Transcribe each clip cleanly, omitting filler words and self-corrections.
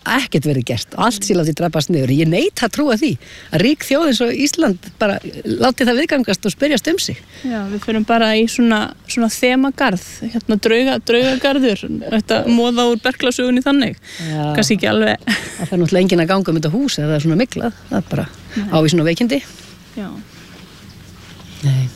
ekkert verið gert og allt sé látið drabbast niður. Ég neita að trúa því að rík þjóð eins og Ísland bara láti það viðgangast og spyrjast sig. Já, við förum bara í svona þemagarð, draugagarður, þetta móða úr Berklasögunni þannig. Já. Kannski ekki alveg. Það er náttúrulega enginn að ganga þetta hús eða það er svona miklað, það er bara ávísun og veikindi. Já. Nei,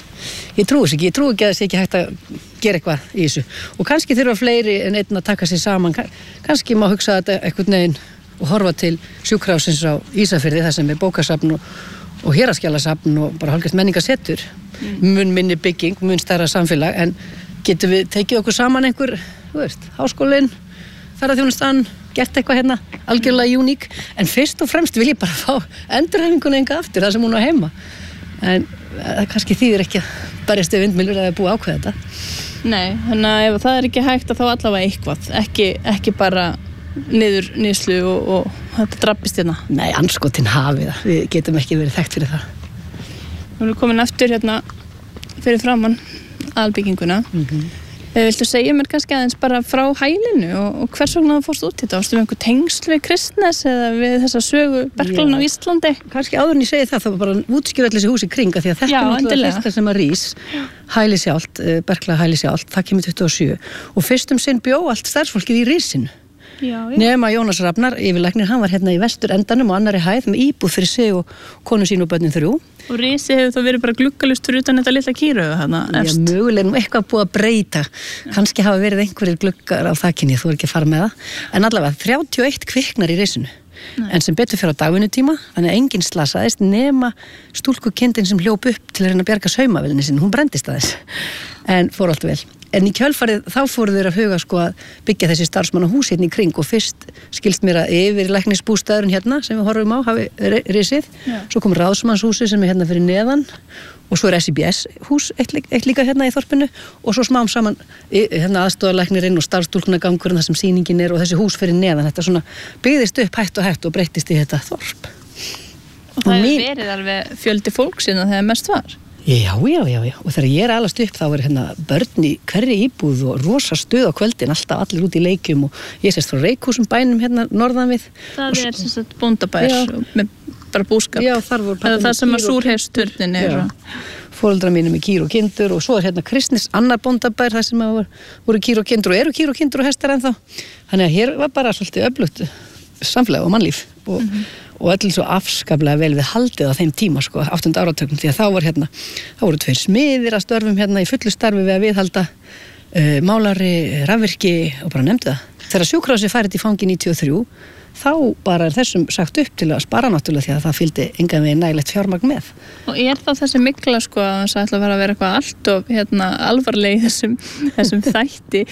ég trúi þess ekki, ég trúi ekki að það sé ekki hægt að gera eitthvað í þessu og kannski þurfa fleiri en einn að taka sér saman, kannski má hugsa þetta einhvern veginn og horfa til sjúkrahússins á Ísafirði þar sem er bókasafn og héraðsskjalasafn og bara hálfgert menningarsetur, mun minni bygging, mun stærra samfélag en getum við tekið okkur saman einhver, þú veist, háskólinn, ferðaþjónustan, gert eitthvað hérna, algjörlega uník en fyrst og fremst vil ég bara fá endurhæfinguna enga aftur það sem hún á heima en það kannski þýðir ekki að berjast við vindmyllur að það er búið að ákveða þetta. Nei, þannig að ef það er ekki hægt að þá allavega eitthvað, ekki bara niðurslu og þetta drabbist hérna. Nei, andskotin hafi það, við getum ekki verið þekkt fyrir það. Við erum komin aftur hérna fyrir framann aðalbygginguna. Viltu segja mér kannski aðeins bara frá hælinu og hvers vegna það fórst út í þetta? Varstu með einhver tengsl við Kristnes eða við þessa sögu Berklann á Íslandi? Kannski áður en ég segi það var bara útskýra allir þessi hús í kring því að þetta er náttúrulega fyrsta sem að rís hæli sjálft, Berkla hæli sjálft, það kemur 27 og fyrstum sinn bjó allt starfsfólkið í risinu. Nema Jónas Rafnar, yfirlæknir, hann var hérna í vestur endanum og annarri hæð með íbúð fyrir sig og konu sín og börnin 3. Og risi hefur þá verið bara gluggalust fyrir utan þetta litla kýrauga þarna efst. Já, mögulega eitthvað búið að breyta. Kannski hafa verið einhverjir gluggar á þakkinni, þú er ekki að fara með það. En allavega 31 kviknar í risinu. En sem betur fyrir á dagvinnutíma, þannig að enginn slasaðist nema stúlkukindin sem hljóp upp til að reyna að bjarga saumavélinni sinni. Hún brenndist aðeins. En fór allt vel. En í kjölfarið þá fóru þeir að huga að byggja þessi starfsmannahús hérna í kring og fyrst skilst mér að yfirlæknisbústaðurinn hérna sem við horfum á hafi risið. Svo kom ráðsmannshúsið sem er hérna fyrir neðan og svo er SIBS hús eitt líka hérna í þorpinu og svo smám saman hérna aðstoðarlæknirinn og starfsstúlkunagangurinn þar sem sýningin er og þessi hús fyrir neðan. Þetta svona byggðist upp hægt og breyttist í þetta þorp. Og það hefur verið alveg fjöldi fólksinn þegar mest var. Já. Og þegar ég alast upp þá er hérna börn í hverri íbúð og rosa stuð á kvöldin, alltaf allir út í leikjum og ég sést frá Reykhúsum bænum hérna norðan við. Það er sem sagt bóndabær með bara búskap. Já, þar voru það sem að Súrheiðsturnin er. Foreldrar mínum með kýr og kindur og svo er hérna Kristnes annar bóndabær þar sem voru kýr og kindur og eru kýr og kindur og hestar ennþá. Þannig að hér var bara svolítið öflugt samfélag og mannlíf og öll svo afskaplega vel við haldið á þeim tíma 8. áratögnum því að þá voru 2 smiðir að störfum hérna í fullu starfi við að viðhalda málari, rafvirki og bara nefndu það. Þegar sjúkrahúsið færið í fangi 93 þá bara er þessum sagt upp til að spara náttúrulega því að það fylgdi engan veginn nægilegt fjármagn með. Og er þá þessi mygla að það ætla að vera eitthvað allt og alvarleg í þessum þætti.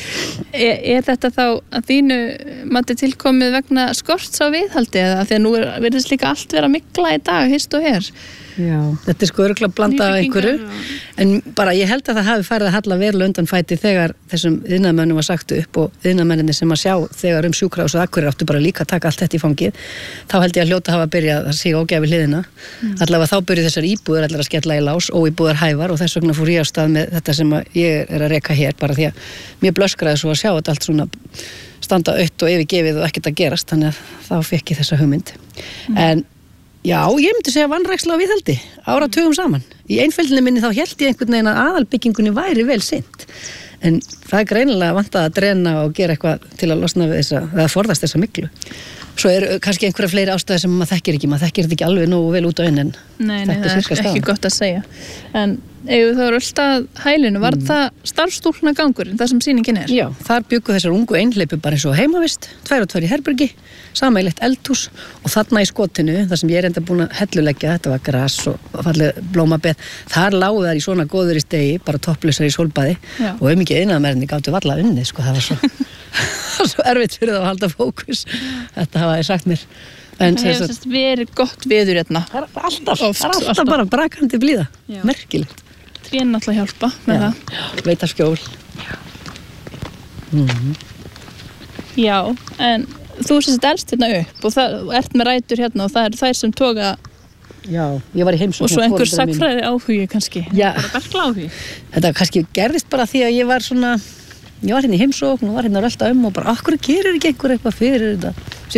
Er þetta þá að þínu mati tilkomið vegna skorts á viðhaldi eða því að nú virðist líka allt vera mygla í dag, hist og her? Já, þetta er örugglega blanda af einhverju en bara ég held að það hafi farið að halla verulega undan fæti þegar þessum iðnaðarmönnum var sagt upp og iðnaðarmennirnir sem að sjá þegar sjúkrahús og Akureyri áttu bara líka að taka allt þetta í fangið þá held ég að hljóta hafa byrjað að síga ógæfi hliðina allavega þá byrjuð þessar íbúðir allar að skella í lás og íbúðar hæfar og þess vegna fór ég á stað með þetta sem ég er að reka hér bara því að mér blöskraði svo að sjá þetta allt svona standa autt og yfirgefið og ekkert að gerast þannig að þá fékk ég þessa hugmynd en já, ég myndi segja vanræksla á viðhaldi, áratugum saman. Í einfeldinni minni þá hélt ég einhvern veginn að aðalbyggingunni væri vel sinnt. En það er greinilega vantað að drena og gera eitthvað til að losna við eða forðast þessa myglu. Svo er kannski einhverja fleiri ástæður sem maður þekkir þetta ekki alveg nógu vel út á inn en Nei, það er ekki gott að segja. En ef það eru alltaf hælinu, var það starfsstúlkunagangurinn, það sem sýningin er? Já, þar bjuggu þessar ungu einhleypu bara eins og heimavist, 2 og 2 í herbergi, sameiginlegt eldhús og þarna í skotinu, þar sem ég er enda búin að helluleggja, þetta var gras og fallið blómabeð, þar lágu þær í svona góður í stegi, bara topplausar í sólbaði og mikið iðnaðarmennirnir gátu varla unnið, það var svo erfitt fyrir það að halda fókus. Þetta hafa ég sagt mér. En það hefur verið gott veður hérna. Það er alltaf bara brakandi blíða. Merkilegt. Trén alltaf hjálpa með það. Veita skjól. Já, en þú elst hérna upp og það ert með rætur hérna og það er þær sem toga. Já, ég var í heimsókn. Og svo einhver sagnfræði áhugi kannski. Já. Bara Berkla áhugi. Þetta kannski gerðist bara því að ég var hérna í heimsókn og var hérna að rölda og bara, akkur gerir ekki einhver eitthvað fyrir þetta?